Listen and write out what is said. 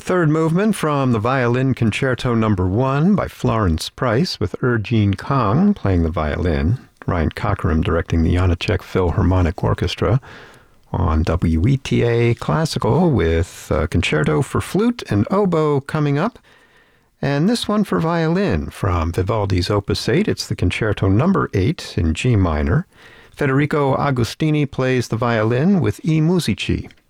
third movement from the Violin Concerto No. 1 by Florence Price, with Jean Kang playing the violin, Ryan Cockerham directing the Janacek Philharmonic Orchestra on WETA Classical, with Concerto for Flute and Oboe coming up. And this one for violin from Vivaldi's Opus 8. It's the Concerto No. 8 in G minor. Federico Agostini plays the violin with I Musici.